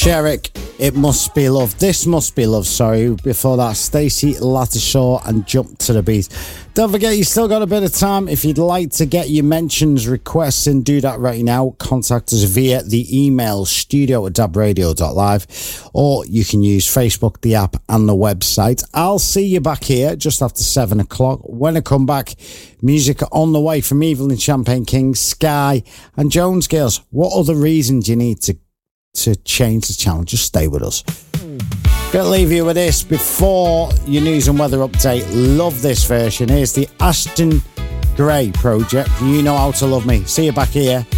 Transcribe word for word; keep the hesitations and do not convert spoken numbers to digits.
Sherrick, It Must Be Love. This Must Be Love, sorry. Before that, Stacey Lattishaw and Jump to the Beat. Don't forget, you still got a bit of time. If you'd like to get your mentions, requests in, do that right now. Contact us via the email studio at dabradio dot live, or you can use Facebook, the app, and the website. I'll see you back here just after seven o'clock. When I come back, music on the way from Evelyn Champagne King, Sky, and Jones Girls. What other reason do you need to to change the channel? Just stay with us. Gonna leave you with this before your news and weather update. Love this version. Here's the Ashton Gray Project. You Know How to Love Me. See you back here